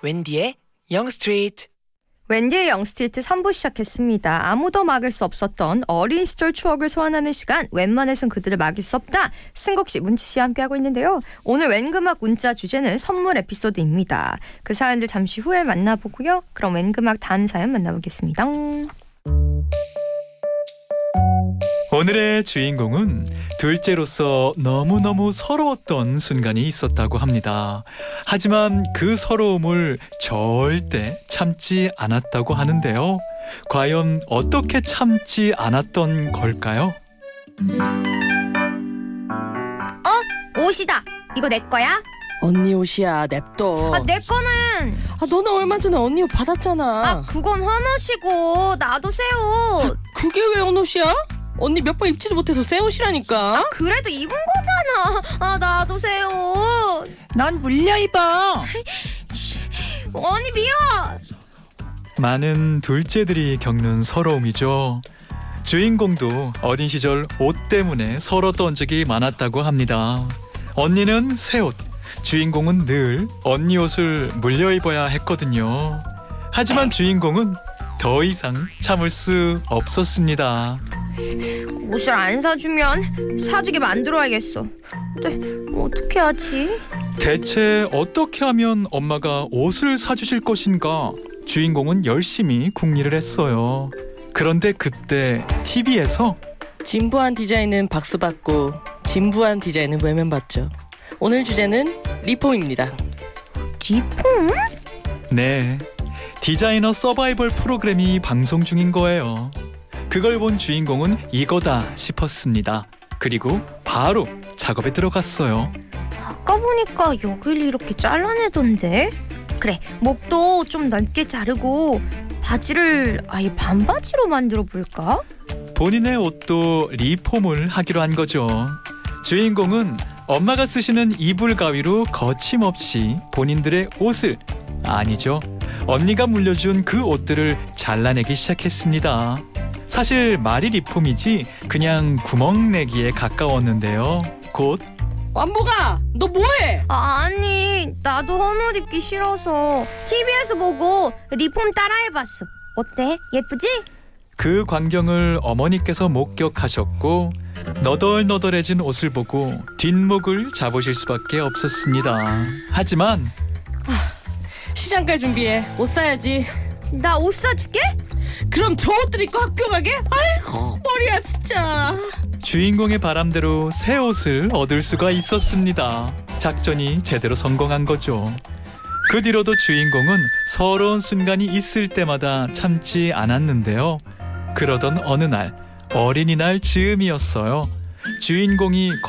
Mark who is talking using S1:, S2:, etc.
S1: 웬디의 영스트리트.
S2: 웬디의 영스트리트 3부 시작했습니다. 아무도 막을 수 없었던 어린 시절 추억을 소환하는 시간, 웬만해선 그들을 막을 수 없다. 승국씨, 문치씨와 함께하고 있는데요. 오늘 웬금악 문자 주제는 선물 에피소드입니다. 그 사연들 잠시 후에 만나보고요. 그럼 웬금악 다음 사연 만나보겠습니다.
S3: 오늘의 주인공은 둘째로서 너무너무 서러웠던 순간이 있었다고 합니다. 하지만 그 서러움을 절대 참지 않았다고 하는데요. 과연 어떻게 참지 않았던 걸까요?
S2: 옷이다. 이거 내 거야?
S4: 언니 옷이야, 냅둬.
S2: 내 거는.
S4: 너는 얼마 전에 언니 옷 받았잖아.
S2: 그건 헌옷이고 나도 새 옷.
S4: 그게 왜 헌옷이야? 언니 몇 번 입지도 못해서 새 옷이라니까.
S2: 그래도 입은 거잖아. 나도 새 옷.
S1: 넌 물려 입어.
S2: 언니 미워.
S3: 많은 둘째들이 겪는 서러움이죠. 주인공도 어린 시절 옷 때문에 서러웠던 적이 많았다고 합니다. 언니는 새 옷, 주인공은 늘 언니 옷을 물려 입어야 했거든요. 하지만 주인공은 더 이상 참을 수 없었습니다.
S2: 옷을 안 사주면 사주게 만들어야겠어. 근데 어떻게 하지?
S3: 대체 어떻게 하면 엄마가 옷을 사주실 것인가? 주인공은 열심히 궁리를 했어요. 그런데 그때 TV에서
S4: 진부한 디자인은 박수 받고 진부한 디자인은 외면 받죠. 오늘 주제는 리폼입니다.
S2: 리폼?
S3: 네, 디자이너 서바이벌 프로그램이 방송 중인 거예요. 그걸 본 주인공은 이거다 싶었습니다. 그리고 바로 작업에 들어갔어요.
S2: 아까 보니까 여길 이렇게 잘라내던데? 그래, 목도 좀 넓게 자르고 바지를 아예 반바지로 만들어 볼까?
S3: 본인의 옷도 리폼을 하기로 한 거죠. 주인공은 엄마가 쓰시는 이불 가위로 거침없이 본인들의 옷을, 아니죠, 언니가 물려준 그 옷들을 잘라내기 시작했습니다. 사실 말이 리폼이지 그냥 구멍내기에 가까웠는데요. 곧
S4: 완보가, 너 뭐해?
S2: 아니, 나도 헌옷 입기 싫어서 TV에서 보고 리폼 따라해봤어. 어때? 예쁘지?
S3: 그 광경을 어머니께서 목격하셨고 너덜너덜해진 옷을 보고 뒷목을 잡으실 수밖에 없었습니다. 하지만
S4: 시장 갈 준비해. 옷 사야지.
S2: 나 옷 사줄게?
S4: 그럼 저 옷들 입고 학교 가게? 아이고, 머리야 진짜.
S3: 주인공의 바람대로 새 옷을 얻을 수가 있었습니다. 작전이 제대로 성공한 거죠. 그 뒤로도 주인공은 서러운 순간이 있을 때마다 참지 않았는데요. 그러던 어느 날, 어린이날 즈음이었어요. 주인공이